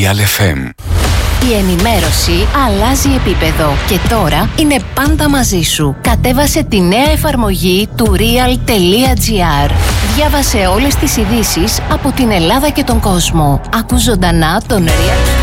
Real FM. Η ενημέρωση αλλάζει επίπεδο και τώρα είναι πάντα μαζί σου. Κατέβασε τη νέα εφαρμογή του real.gr. Διάβασε όλες τις ειδήσεις από την Ελλάδα και τον κόσμο. Ακού ζωντανά τον Real.